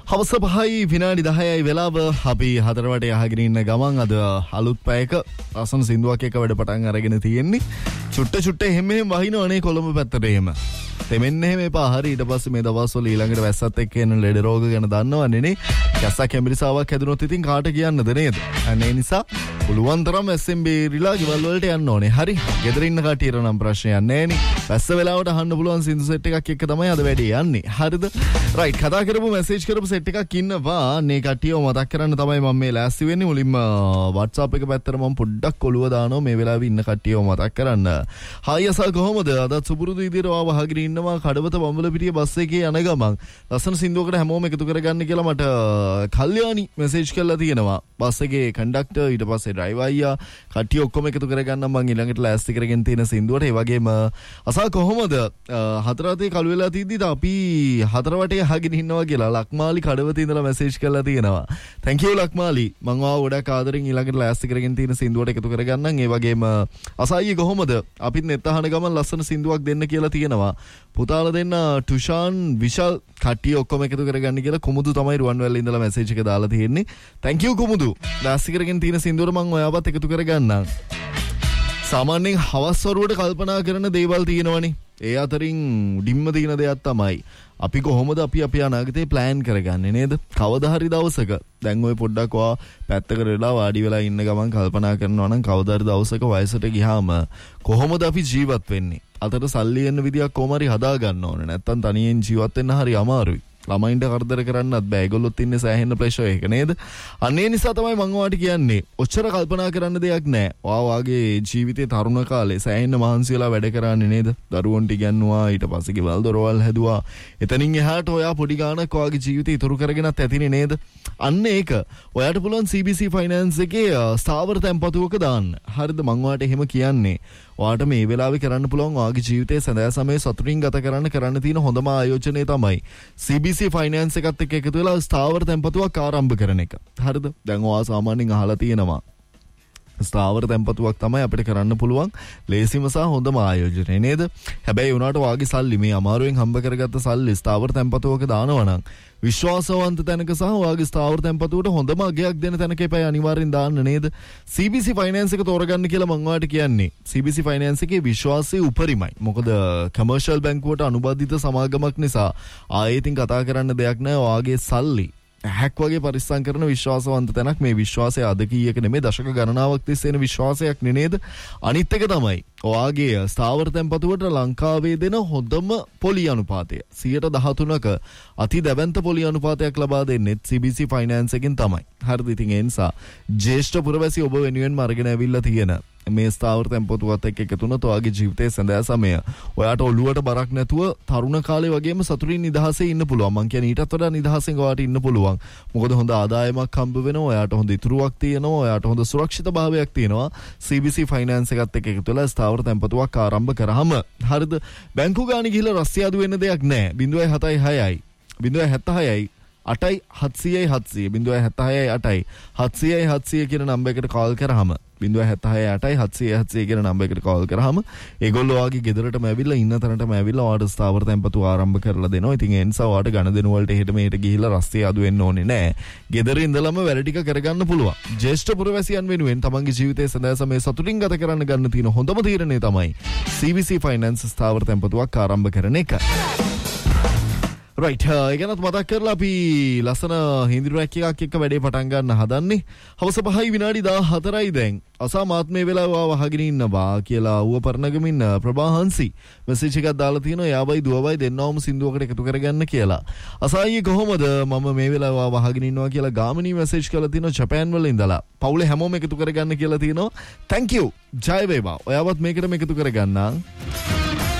හවස 5යි විනාඩි 10යි වෙලාව අපි හතරවට යහගෙන ඉන්න ගමන් අද අලුත් පැයක අසන සින්දුවක් එක වැඩ පටන් අරගෙන තියෙන්නේ. චුට්ට එහෙම වහිනවනේ කොළඹ පැත්තට එහෙම. තෙමෙන්න එහෙම එපා. හරි ඊට පස්සේ මේ දවස්වල ඊළඟට වැස්සත් එක්ක එන ලෙඩ රෝග ගැන දන්නවන්නේ නේ. කැස්සක් කැමිරිසාවක් හැදුනොත් ඉතින් කාට කියන්නද නේද? අනේ නිසා පුළුවන් තරම් SMB රිලා ගෙවල් වලට යන්න ඕනේ. හරි. ගෙදර ඉන්න කට්ටියට නම් ප්‍රශ්නයක් නැහැ නේ. වැස්ස වෙලාවට අහන්න පුළුවන් සින්දු සෙට් එකක් එක්ක තමයි අද වැඩේ යන්නේ. හරිද? රයිට්. කතා කරපු මැසේජ් කරපු සෙට් එකක් ඉන්නවා. මේ කට්ටියව මතක් කරන්න තමයි මම මේ ලෑස්ති වෙන්නේ. මුලින්ම WhatsApp එක පැත්තට මම පොඩ්ඩක් ඔළුව දානවා මේ වෙලාවේ ඉන්න කට්ටියව මතක් කරන්න. හායි අසල් කොහොමද? අදත් සුපුරුදු විදියට ආව වහගෙන ඉන්නවා කඩවත බම්බලපිටිය බස් එකේ යන ගමන්. ලස්සන සින්දුවකට හැමෝම එකතු කරගන්න කියලා මට කල්යාණි මැසේජ් කරලා තියෙනවා. බස් එකේ කන්ඩක්ටර් ඊට පස්සේ ඩ්‍රයිවර් අයියා කට්ටිය ඔක්කොම එකතු කරගන්න මම ඊළඟට ලෑස්ති කරගෙන තියෙන සින්දුවට. ඒ වගේම අසල් කොහොමද? හතරතේ කළු වෙලා තියද්දිද අපි හතර වටේ අහගෙන ඉන්නවා කියලා ලක්මාලි කඩවතේ ඉඳලා මැසේජ් කරලා තියෙනවා. thank you Lakmali. මම ආව ගොඩක් ආදරෙන් ඊළඟට ලෑස්ති කරගෙන තියෙන සින්දුවට එකතු කරගන්නම්. ඒ වගේම අසයි කොහොමද? අපිත් නෙත් අහන ගමන් ලස්සන සින්දුවක් දෙන්න කියලා තියෙනවා. පුතාලා දෙන්න ටුෂාන් විශාල් කට්ටිය ඔක්කොම එකතු කරගන්න කියලා කුමුදු තමයි රුවන්වැල්ලේ ඉඳලා මැසේජ් එක දාලා තියෙන්නේ. thank you කුමුදු. ලෑස්ති කරගෙන තියෙන සින්දුවට මම ඔයාවත් එකතු කරගන්නම්. සාමාන්‍යයෙන් හවස් වරුවට කල්පනා කරන දේවල් තියෙනවනේ. ඒ අතරින් උඩින්ම තියෙන දෙයක් තමයි අපි කොහොමද අපි අනාගතේ ප්ලෑන් කරගන්නේ නේද? කවදා හරි දවසක දැන් ඔය පොඩ්ඩක් වා පැත්තකට වෙලා වාඩි වෙලා ඉන්න ගමන් කල්පනා කරනවා නම් කවදා හරි දවසක වයසට ගියාම කොහොමද අපි ජීවත් වෙන්නේ? අතට සල්ලි එන්න විදියක් කොහොම හරි හදා ගන්න ඕනේ. නැත්තම් තනියෙන් ජීවත් වෙන්න හරි අමාරුයි. ළමයින්ට කරදර කරන්නත් බෑ. ඒගොල්ලොත් ඉන්නේ සෑහෙන ප්‍රෙෂර් එක නේද? අන්න ඒ නිසා තමයි මම ඔයාලට කියන්නේ. ඔච්චර කල්පනා කරන්න දෙයක් නෑ. ඔයාගේ ජීවිතේ තරුණ කාලේ සෑහෙන මහන්සි වෙලා වැඩ කරන්නේ නේද? දරුවන්ට ඉගෙනුවා, ඊට පස්සේ ගෙවල් දොරවල් හැදුවා. එතනින් එහාට ඔයා පොඩි ගාණක් ඔයාගේ ජීවිතේ ඉතුරු කරගෙනත් ඇතිනේ නේද? අන්න ඒක. ඔයාට පුළුවන් CBC Finance එකේ ස්ථාවර තැන්පතුවක දාන්න. හරිද? මම ඔයාට එහෙම කියන්නේ. ඔයාට මේ වෙලාවේ කරන්න පුළුවන් ඔයාගේ ජීවිතේ සඳහා සමයේ සතුටින් ගත කරන්න තියෙන හොඳම ආයෝජනය තමයි CBC Finance එකත් එක්ක එකතු වෙලා ස්ථාවර තැන්පතුවක් ආරම්භ කරන එක. හරිද? දැන් ඔයා සාමාන්‍යයෙන් අහලා තියෙනවා ස්ථාවර තැන්පතුවක් තමයි අපිට කරන්න පුළුවන් ලේසිම සහ හොඳම ආයෝජනය නේද? හැබැයි උනාට වාගේ සල්ලි මේ අමාරුවෙන් හම්බ කරගත්ත සල්ලි ස්ථාවර තැන්පතුවක දානවා නම් විශ්වාසවන්ත තැනක සහ ඔයාගේ ස්ථාවර තැන්පතුවට හොඳම අගයක් දෙන තැනක එපා අනිවාර්යෙන් දාන්න නේද? CBC Finance එක තෝරගන්න කියලා මම ඔයාලට කියන්නේ. CBC Finance එකේ විශ්වාසය උපරිමයි. මොකද කමර්ෂල් බැංකුවට අනුබද්ධිත සමාගමක් නිසා ආයෙත් කතා කරන්න දෙයක් නැහැ. ඔයාගේ සල්ලි හැක් වගේ පරිස්සම් කරන විශ්වාසවන්ත තැනක්. මේ විශ්වාසය අද කීයක නෙමෙයි දශක ගණනාවක් තිස්සේ එන විශ්වාසයක් නේද? අනිත් එක තමයි ඔයාගේ ස්ථාවර තැන්පතුවට ලංකාවේ දෙන හොඳම පොලි අනුපාතය 13%ක අති දැවැන්ත පොලි අනුපාතයක් ලබා දෙන්නේ CBC Finance එකෙන් තමයි. හරිද? ඉතින් ඒ නිසා ජ්‍යෙෂ්ඨ පුරවැසි ඔබ වෙනුවෙන්ම අරගෙන ඇවිල්ලා තියෙන මේ ස්ථාවර තැන්පතුවත් එක්ක එකතු වුණොත් ඔයාගේ ජීවිතයේ සඳහා සමය ඔයාට ඔළුවට බරක් නැතුව තරුණ කාලේ වගේම සතුටින් නිදහසේ ඉන්න පුළුවන්. මං කියන්නේ ඊටත් වඩා නිදහසෙන් ඔයාට ඉන්න පුළුවන්. මොකද හොඳ ආදායමක් හම්බ වෙනවා. ඔයාට හොඳ ඉතුරුවක් තියෙනවා. ඔයාට හොඳ සුරක්ෂිත භාවයක් තියෙනවා. CBC Finance එකත් එක්ක එකතු වෙලා ස්ථාවර තැන්පතුවක් ආරම්භ කරාම හරිද? බැංකු ගානේ ගිහලා රස්තියාදු වෙන්න දෙයක් නැහැ. 0.76යි 0.76යි 8යි 700යි 700 0.76යි 8යි 700යි 700 කියන නම්බර් එකට කෝල් කරාම 0.76යි 8යි 700යි 700 කියන නම්බර් එකට කෝල් කරාම ඒගොල්ලෝ වාගේ ගෙදරටම ඇවිල්ලා ඉන්න තැනටම ඇවිල්ලා ඔයාට ස්ථාවර තැන්පතු ආරම්භ කරලා දෙනවා. ඉතින් ඒ නිසා ඔයාට ගණදෙනු වලට එහෙට මෙහෙට ගිහිල්ලා රස්තිය අදු වෙන්න ඕනේ නෑ. ගෙදර ඉඳලම වැඩ ටික කරගන්න පුළුවන්. ජ්‍යෙෂ්ඨ පුරවැසියන් වෙනුවෙන් තමන්ගේ ජීවිතයේ සඳහා සමය සතුටින් ගත කරන්න ගන්න තියෙන හොඳම තීරණය තමයි CBC Finance ස්ථාවර තැන්පතුවක් ආරම්භ කරන එක. රයිට්. ඒකනත් මතක් කරලා අපි ලස්සන හින්දි රැක් එකක් එක්ක වැඩේ පටන් ගන්න හදන්නේ. හවස 5යි විනාඩි 14යි දැන්. අසාමාත්මේ වෙලාව වහගෙන ඉන්නවා කියලා ඌව පරණගමින් ප්‍රභාහන්සි මැසේජ් එකක් දාලා තියෙනවා. යාවයි දුවවයි දෙන්නවම සින්දුවකට එකතු කරගන්න කියලා. අසායි කොහොමද? මම මේ වෙලාව වහගෙන ඉන්නවා කියලා ගාමිණී මැසේජ් කරලා තියෙනවා ජපාන් වල ඉඳලා. පවුලේ හැමෝම එකතු කරගන්න කියලා තියෙනවා. thank you. ජය වේවා. ඔයාවත් මේකටම එකතු කරගන්න.